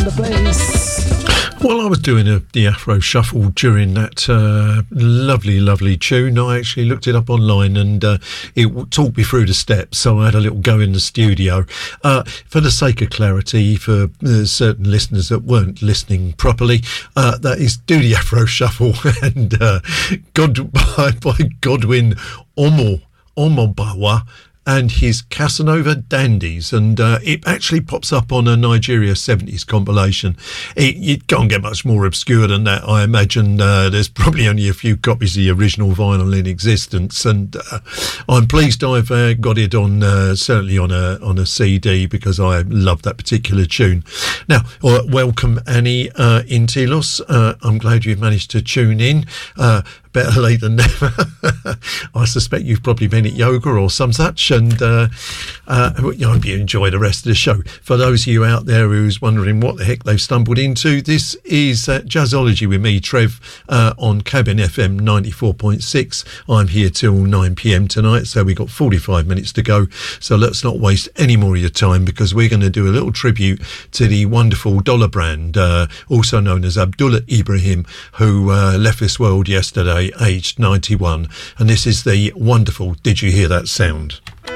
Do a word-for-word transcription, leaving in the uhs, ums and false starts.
the place. Well, I was doing a, the Afro Shuffle during that uh, lovely, lovely tune. I actually looked it up online and uh, it talked me through the steps, so I had a little go in the studio. Uh, for the sake of clarity, for uh, certain listeners that weren't listening properly, uh, that is Do the Afro Shuffle and uh, God, by, by Godwin Omo, Omobawa, and his Casanova Dandies, and uh, it actually pops up on a Nigeria seventies compilation. It, you can't get much more obscure than that, I imagine. Uh, there's probably only a few copies of the original vinyl in existence, and uh, I'm pleased I've uh, got it on, uh, certainly on a on a C D, because I love that particular tune. Now, uh, welcome Annie uh, in Telos. Uh, I'm glad you've managed to tune in. Uh, Better late than never. I suspect you've probably been at yoga or some such, and uh, uh, I hope you enjoy the rest of the show. For those of you out there who's wondering what the heck they've stumbled into, this is uh, Jazzology with me, Trev, uh, on Cabin F M ninety-four point six. I'm here till nine p.m. tonight, so we've got forty-five minutes to go. So let's not waste any more of your time, because we're going to do a little tribute to the wonderful Dollar Brand, uh, also known as Abdullah Ibrahim, who uh, left this world yesterday, aged ninety-one, and this is the wonderful Did You Hear That Sound?